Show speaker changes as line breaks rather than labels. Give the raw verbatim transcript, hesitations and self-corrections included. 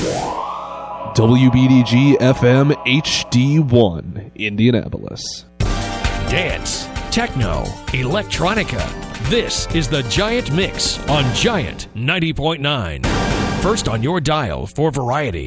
W B D G F M H D one, Indianapolis.
Dance, techno, electronica. This is the Giant Mix on Giant ninety point nine. First on your dial for variety.